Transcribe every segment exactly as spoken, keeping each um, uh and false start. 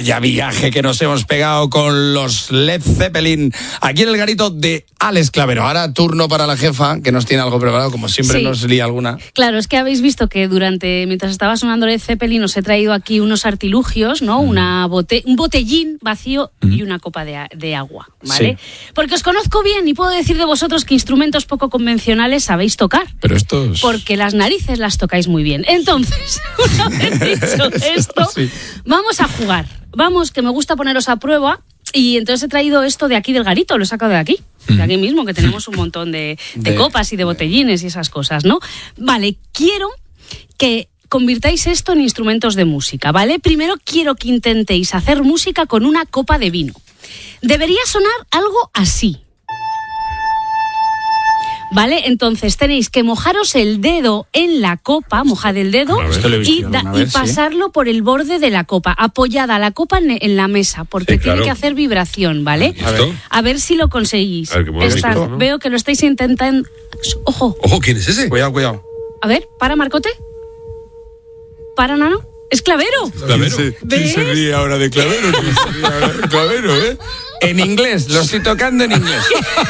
Vaya viaje que nos hemos pegado con los Led Zeppelin aquí en el garito de Alex Clavero. Ahora turno para la jefa, que nos tiene algo preparado, como siempre sí. Nos lía alguna. Claro, es que habéis visto que durante, mientras estaba sonando Led Zeppelin, os he traído aquí unos artilugios, ¿no? Mm. Una bote, un botellín vacío mm. y una copa de, de agua, ¿vale? Sí. Porque os conozco bien y puedo decir de vosotros que instrumentos poco convencionales sabéis tocar. Pero estos... Porque las narices las tocáis muy bien. Entonces, una vez dicho esto, sí. Vamos a jugar. Vamos, que me gusta poneros a prueba. Y entonces he traído esto de aquí del garito, lo he sacado de aquí, mm. de aquí mismo, que tenemos un montón de, de, de copas y de botellines y esas cosas, ¿no? Vale, quiero que convirtáis esto en instrumentos de música, ¿vale? Primero quiero que intentéis hacer música con una copa de vino. Debería sonar algo así. ¿Vale? Entonces tenéis que mojaros el dedo en la copa, mojad el dedo y, da, vez, y pasarlo ¿sí? por el borde de la copa, apoyada la copa en, en la mesa, porque sí, claro. tiene que hacer vibración, ¿vale? A ver, a ver si lo conseguís. A ver, Esta, esto, ¿no? Veo que lo estáis intentando. Ojo. Ojo, ¿quién es ese? Cuidado, cuidado. A ver, para, Marcote. Para, Nano. Es Clavero. ¿Clavero? ¿Quién se, ¿quién se ríe ahora de Clavero? ¿Quién se ríe ahora de Clavero, eh? En inglés, lo estoy tocando en inglés.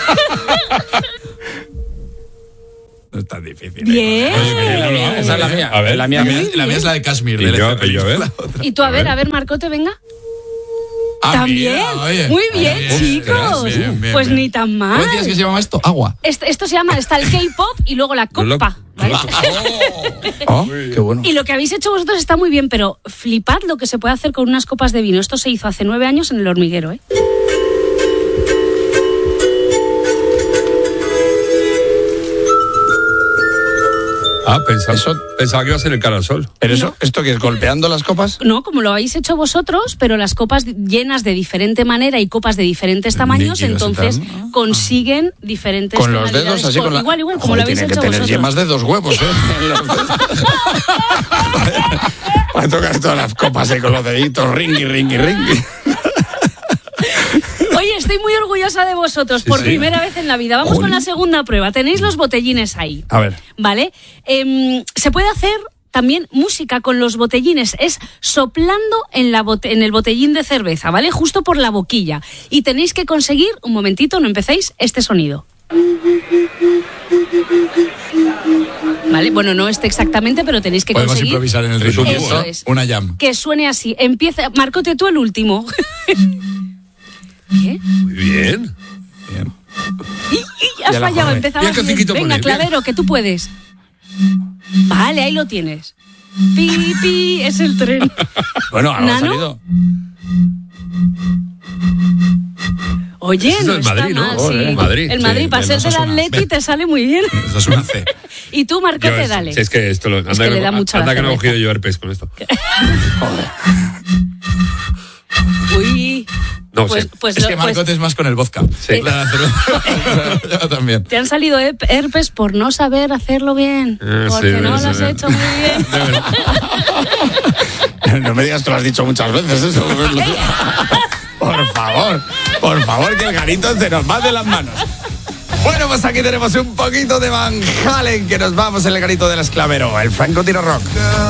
No es tan difícil. Bien. ¿eh? Esa es la mía. A ver, la mía, bien, la mía es la de Kashmir. Y, de yo, y, yo, a ver. y tú, a, a ver, ver, a ver, Marcote, venga. Ah, También. Mira, oye, muy bien, bien, chicos. Bien, bien, pues bien. ni tan mal. ¿Cómo decías que se llama esto? Agua. Esto, esto se llama, está el K-pop y luego la copa. ¿Vale? Oh, qué bueno. Y lo que habéis hecho vosotros está muy bien, pero flipad lo que se puede hacer con unas copas de vino. Esto se hizo hace nueve años en El Hormiguero, ¿eh? Ah, pensaba, eso, pensaba que iba a ser el cara al sol. ¿Pero eso, no. esto qué es, golpeando las copas? No, como lo habéis hecho vosotros, pero las copas llenas de diferente manera y copas de diferentes tamaños, líquidos, entonces ¿no? consiguen diferentes con los dedos, así con la... Igual, igual, como Joder, lo habéis tiene hecho que tener vosotros. yemas de dos huevos, ¿eh? Va a tocar todas las copas ahí con los deditos, ringui, ringui, ringui. Oye, estoy muy orgullosa de vosotros, sí, por sí. primera vez en la vida. Vamos Joder. con la segunda prueba. Tenéis los botellines ahí. A ver. ¿Vale? Eh, se puede hacer también música con los botellines. Es soplando en, la bote- en el botellín de cerveza, ¿vale? Justo por la boquilla. Y tenéis que conseguir, un momentito, no empecéis, este sonido. Vale, bueno, no este exactamente, pero tenéis que Podemos conseguir... improvisar en el ritmo. Eso es. Una jam. Que suene así. Empieza... Marcote, tú el último. ¿Qué? Muy bien. Bien. Y, y has fallado, empezabas bien. Venga, pone, Clavero, bien. Que tú puedes. Vale, ahí lo tienes. Pi, pi, es el tren. Bueno, ahora ha salido. Oye, es no el está Madrid, mal, ¿no? sí. El Madrid. El Madrid, sí, para ser del Atleti te sale muy bien. Eso es una C. Y tú, Marcote, dale. Si es que esto lo... Anda, es que que, le da no, mucho anda la que no he cogido yo herpes con esto. Joder. Uy... No, pues, sí. pues, es que Marcote pues, es más con el vodka. Sí. La Yo también. Te han salido herpes por no saber hacerlo bien. Eh, porque sí, no sí, lo has sí. hecho muy bien. No me digas que lo has dicho muchas veces eso. Por favor, por favor, que el garito se nos va de las manos. Bueno, pues aquí tenemos un poquito de Van Halen, que nos vamos en el garito del Esclavero, el Franco Tiro Rock.